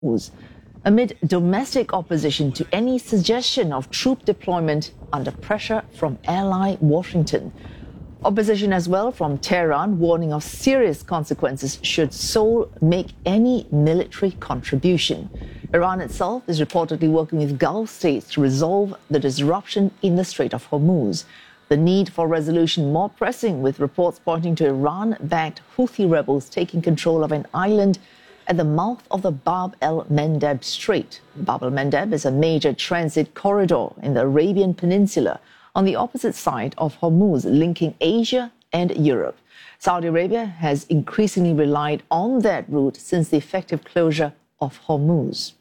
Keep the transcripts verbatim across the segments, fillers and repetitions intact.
Hormuz, amid domestic opposition to any suggestion of troop deployment under pressure from ally Washington. Opposition as well from Tehran, warning of serious consequences should Seoul make any military contribution. Iran itself is reportedly working with Gulf states to resolve the disruption in the Strait of Hormuz. The need for resolution more pressing, with reports pointing to Iran-backed Houthi rebels taking control of an island at the mouth of the Bab el-Mandeb Strait. Bab el-Mandeb is a major transit corridor in the Arabian Peninsula on the opposite side of Hormuz, linking Asia and Europe. Saudi Arabia has increasingly relied on that route since the effective closure of Hormuz.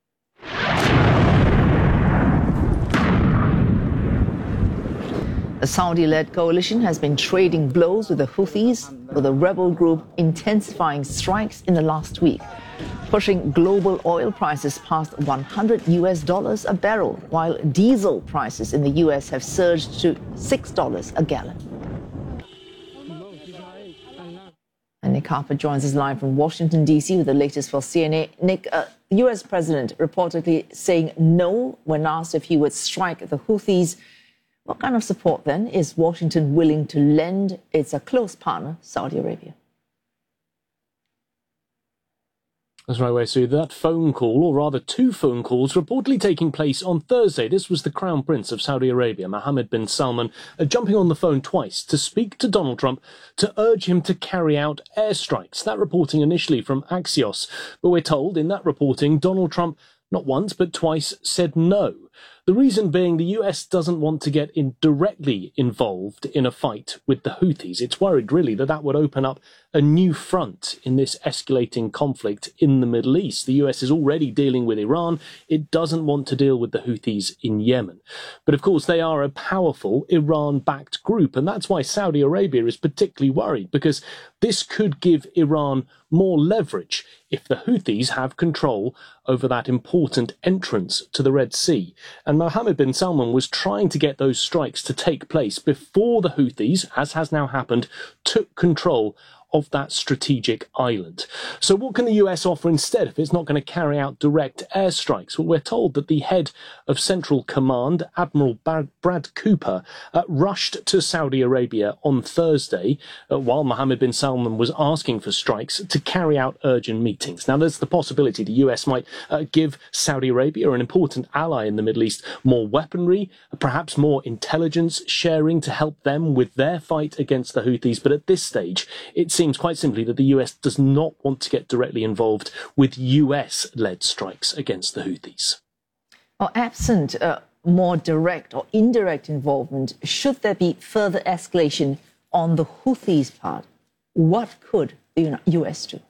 The Saudi-led coalition has been trading blows with the Houthis, with the rebel group intensifying strikes in the last week, pushing global oil prices past one hundred U S dollars a barrel, while diesel prices in the U S have surged to six dollars a gallon. And Nick Harper joins us live from Washington, D C with the latest for C N A. Nick, uh, the U S president reportedly saying no when asked if he would strike the Houthis. What kind of support, then, is Washington willing to lend its a close partner, Saudi Arabia? That's right, Wei Su. That phone call, or rather two phone calls, reportedly taking place on Thursday. This was the Crown Prince of Saudi Arabia, Mohammed bin Salman, uh, jumping on the phone twice to speak to Donald Trump to urge him to carry out airstrikes. That reporting initially from Axios. But we're told in that reporting, Donald Trump not once but twice said no. The reason being the U S doesn't want to get in directly involved in a fight with the Houthis. It's worried, really, that that would open up a new front in this escalating conflict in the Middle East. The U S is already dealing with Iran. It doesn't want to deal with the Houthis in Yemen. But, of course, they are a powerful Iran-backed group, and that's why Saudi Arabia is particularly worried, because this could give Iran more leverage if the Houthis have control over that important entrance to the Red Sea. And Mohammed bin Salman was trying to get those strikes to take place before the Houthis, as has now happened, took control of that strategic island. So what can the U S offer instead if it's not going to carry out direct airstrikes? Well, we're told that the head of Central Command, Admiral Brad Cooper, uh, rushed to Saudi Arabia on Thursday uh, while Mohammed bin Salman was asking for strikes to carry out urgent meetings. Now, there's the possibility the U S might uh, give Saudi Arabia, an important ally in the Middle East, more weaponry, perhaps more intelligence sharing to help them with their fight against the Houthis. But at this stage, it's seems quite simply that the U S does not want to get directly involved with U S-led strikes against the Houthis. Well, absent uh, more direct or indirect involvement, should there be further escalation on the Houthis' part, what could the U S do?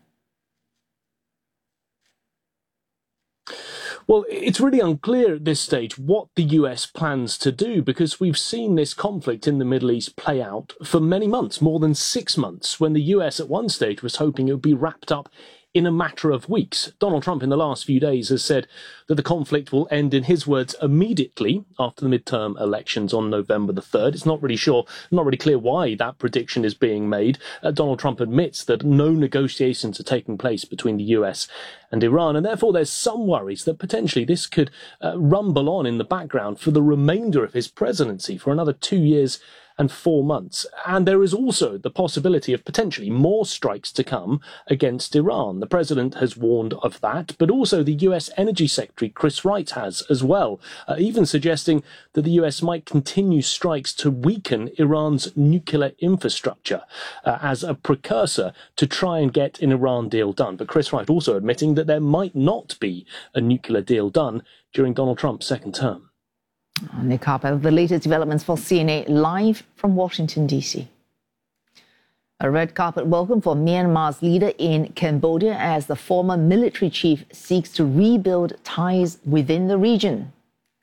Well, it's really unclear at this stage what the U S plans to do, because we've seen this conflict in the Middle East play out for many months, more than six months, when the U S at one stage was hoping it would be wrapped up in a matter of weeks. Donald Trump in the last few days has said that the conflict will end, in his words, immediately after the midterm elections on November the third. It's not really sure, not really clear why that prediction is being made. Uh, Donald Trump admits that no negotiations are taking place between the U S and Iran, and therefore there's some worries that potentially this could uh, rumble on in the background for the remainder of his presidency, for another two years and four months. And there is also the possibility of potentially more strikes to come against Iran. The president has warned of that, but also the U S Energy Secretary, Chris Wright, has as well, uh, even suggesting that the U S might continue strikes to weaken Iran's nuclear infrastructure uh, as a precursor to try and get an Iran deal done. But Chris Wright also admitting that there might not be a nuclear deal done during Donald Trump's second term. Nick Harper, the latest developments for C N A live from Washington, D C. A red carpet welcome for Myanmar's leader in Cambodia as the former military chief seeks to rebuild ties within the region.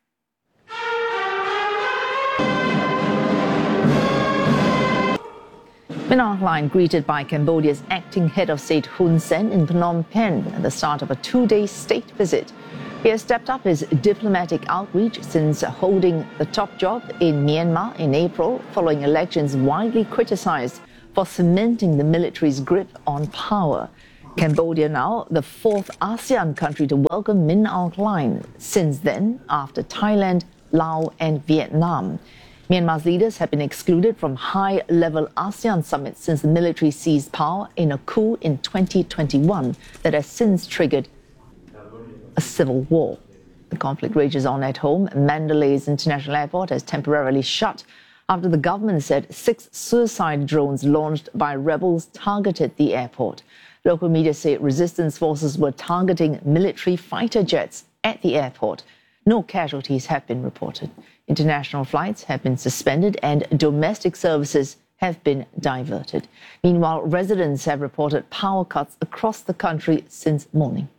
Min Aung Hlaing greeted by Cambodia's acting head of state Hun Sen in Phnom Penh at the start of a two-day state visit. He has stepped up his diplomatic outreach since holding the top job in Myanmar in April, following elections widely criticized for cementing the military's grip on power. Cambodia now the fourth ASEAN country to welcome Min Aung Hlaing since then, after Thailand, Laos and Vietnam. Myanmar's leaders have been excluded from high-level ASEAN summits since the military seized power in a coup in twenty twenty-one that has since triggered a civil war. The conflict rages on at home. Mandalay's international airport has temporarily shut after the government said six suicide drones launched by rebels targeted the airport. Local media say resistance forces were targeting military fighter jets at the airport. No casualties have been reported. International flights have been suspended and domestic services have been diverted. Meanwhile, residents have reported power cuts across the country since morning.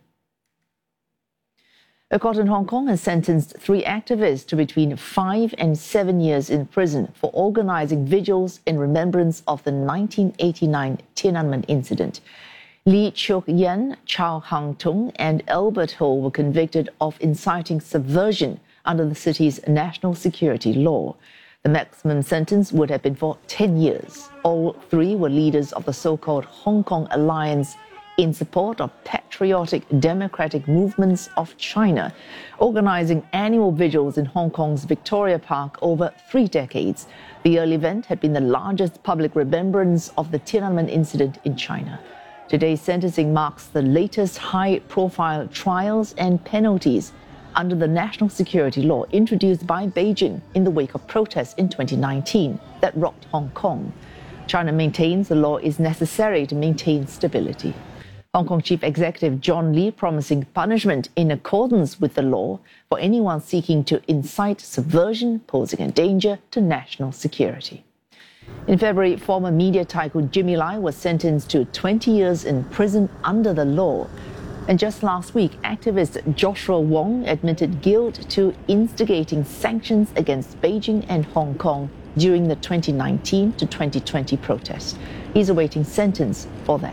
A court in Hong Kong has sentenced three activists to between five and seven years in prison for organizing vigils in remembrance of the nineteen eighty-nine Tiananmen incident. Lee Chuk Yen, Chow Hang Tung and Albert Ho were convicted of inciting subversion under the city's national security law. The maximum sentence would have been for ten years. All three were leaders of the so-called Hong Kong Alliance in support of patriotic democratic movements of China, organizing annual vigils in Hong Kong's Victoria Park over three decades. The early event had been the largest public remembrance of the Tiananmen incident in China. Today's sentencing marks the latest high-profile trials and penalties under the national security law introduced by Beijing in the wake of protests in twenty nineteen that rocked Hong Kong. China maintains the law is necessary to maintain stability. Hong Kong Chief Executive John Lee promising punishment in accordance with the law for anyone seeking to incite subversion, posing a danger to national security. In February, former media tycoon Jimmy Lai was sentenced to twenty years in prison under the law. And just last week, activist Joshua Wong admitted guilt to instigating sanctions against Beijing and Hong Kong during the twenty nineteen to twenty twenty protests. He's awaiting sentence for that.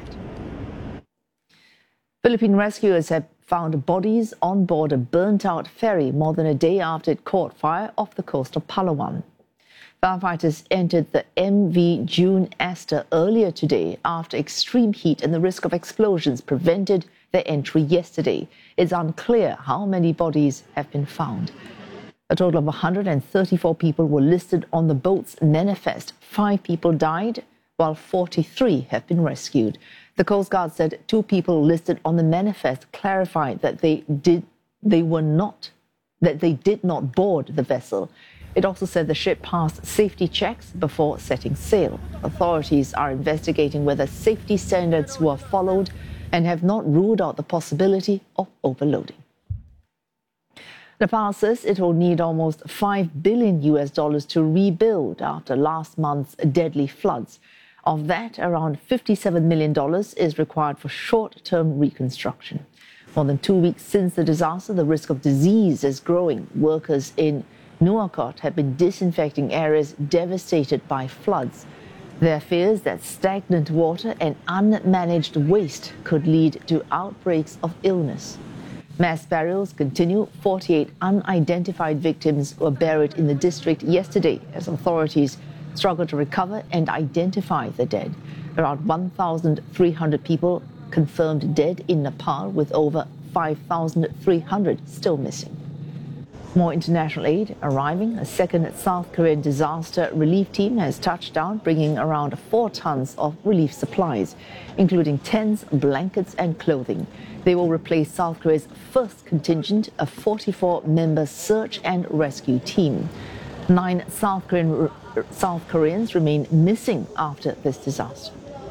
Philippine rescuers have found bodies on board a burnt-out ferry more than a day after it caught fire off the coast of Palawan. Firefighters entered the M V June Aster earlier today after extreme heat and the risk of explosions prevented their entry yesterday. It's unclear how many bodies have been found. A total of one hundred thirty-four people were listed on the boat's manifest. Five people died, while forty-three have been rescued. The Coast Guard said two people listed on the manifest clarified that they did they were not that they did not board the vessel. It also said the ship passed safety checks before setting sail. Authorities are investigating whether safety standards were followed and have not ruled out the possibility of overloading. Nepal says it will need almost five billion U S dollars to rebuild after last month's deadly floods. Of that, around fifty-seven million dollars is required for short-term reconstruction. More than two weeks since the disaster, the risk of disease is growing. Workers in Nuwakot have been disinfecting areas devastated by floods. There are fears that stagnant water and unmanaged waste could lead to outbreaks of illness. Mass burials continue. forty-eight unidentified victims were buried in the district yesterday as authorities struggle to recover and identify the dead. Around one thousand three hundred people confirmed dead in Nepal, with over five thousand three hundred still missing. More international aid arriving. A second South Korean disaster relief team has touched down, bringing around four tons of relief supplies, including tents, blankets and clothing. They will replace South Korea's first contingent, a forty-four member search and rescue team. Nine South Korean, South Koreans remain missing after this disaster.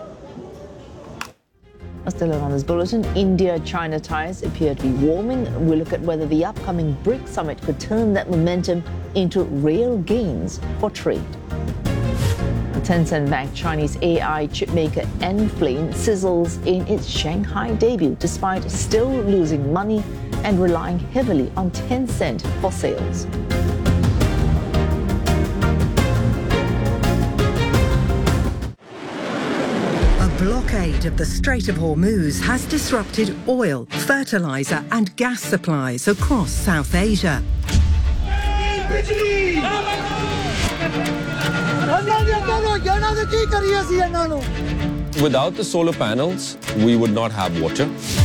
Still on this bulletin, India-China ties appear to be warming. We'll look at whether the upcoming BRICS summit could turn that momentum into real gains for trade. Tencent-backed Chinese A I chipmaker Enflame sizzles in its Shanghai debut despite still losing money and relying heavily on Tencent for sales. Blockade of the Strait of Hormuz has disrupted oil, fertilizer and gas supplies across South Asia. Without the solar panels, we would not have water.